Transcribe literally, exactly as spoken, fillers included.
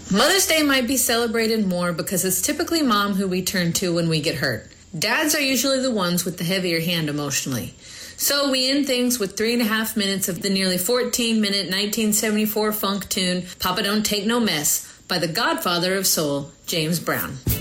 Mother's Day might be celebrated more because it's typically mom who we turn to when we get hurt. Dads are usually the ones with the heavier hand emotionally. So we end things with three and a half minutes of the nearly fourteen-minute nineteen seventy-four funk tune, Papa Don't Take No Mess, by the godfather of soul, James Brown.